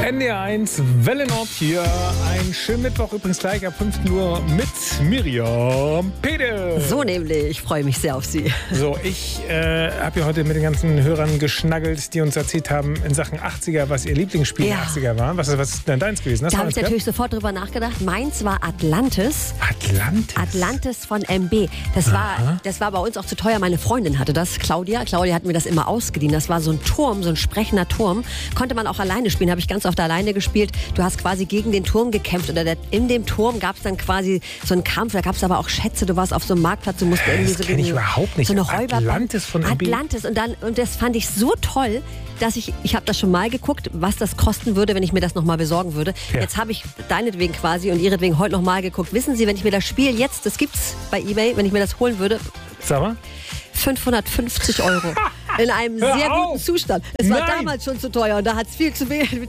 NDR1 Welle Nord hier. Ein schönen Mittwoch, übrigens gleich ab 15 Uhr mit Miriam Pede. So nämlich, ich freue mich sehr auf Sie. So, ich habe ja heute mit den ganzen Hörern geschnaggelt, die uns erzählt haben in Sachen 80er, was ihr Lieblingsspiel der 80er war. Was ist denn deins gewesen? Da habe ich natürlich sofort drüber nachgedacht. Meins war Atlantis. Atlantis? Atlantis von MB. Das war bei uns auch zu teuer. Meine Freundin hatte das, Claudia. Claudia hat mir das immer ausgeliehen. Das war so ein Turm, so ein sprechender Turm. Konnte man auch alleine spielen, habe ich ganz oft alleine gespielt. Du hast quasi gegen den Turm gekämpft. Oder in dem Turm gab es dann quasi so einen Kampf. Da gab es aber auch Schätze. Du warst auf so einem Marktplatz. Du musst irgendwie das kenne ich überhaupt nicht. So eine Räuber Atlantis von MB. Atlantis. Und das fand ich so toll, dass ich habe das schon mal geguckt, was das kosten würde, wenn ich mir das nochmal besorgen würde. Ja. Jetzt habe ich deinetwegen quasi und ihretwegen heute nochmal geguckt. Wissen Sie, wenn ich mir das Spiel jetzt, das gibt's bei eBay, wenn ich mir das holen würde, sag mal. 550 Euro. In einem sehr guten Zustand. Es war damals schon zu teuer und da hat es viel zu wenig.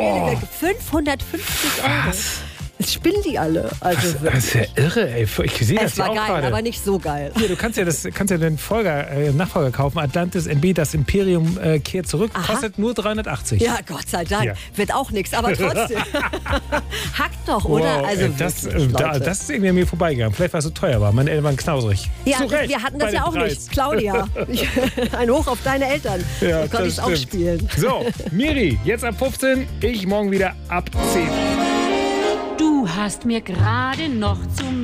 550 Euro. Was? Jetzt spinnen die alle. Also das ist ja irre, ey. Ich sehe das ja auch geil, gerade. Aber nicht so geil. Ja, du kannst ja den Nachfolger kaufen. Atlantis MB, das Imperium kehrt zurück. Aha. Kostet nur 380. Ja, Gott sei Dank. Ja. Wird auch nichts, aber trotzdem. Hackt doch, oder? Wow, also das ist irgendwie an mir vorbeigegangen. Vielleicht, weil es so teuer war. Meine Eltern waren knausrig. Ja, wir hatten das ja auch nicht. Claudia, ein Hoch auf deine Eltern. Ja, da konnte ich es auch spielen. So, Miri, jetzt ab 15, ich morgen wieder ab 10. Du hast mir gerade noch zum